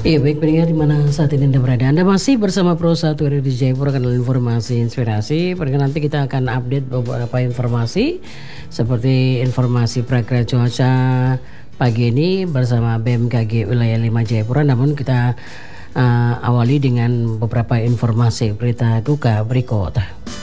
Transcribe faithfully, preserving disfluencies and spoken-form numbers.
Iya baik pendengar di mana saat ini Anda berada. Anda masih bersama Pro satu R R I Jayapura, kanal informasi inspirasi. Pendengar, nanti kita akan update beberapa informasi seperti informasi prakira cuaca pagi ini bersama B M K G Wilayah lima Jayapura. Namun kita uh, awali dengan beberapa informasi berita duka berikut.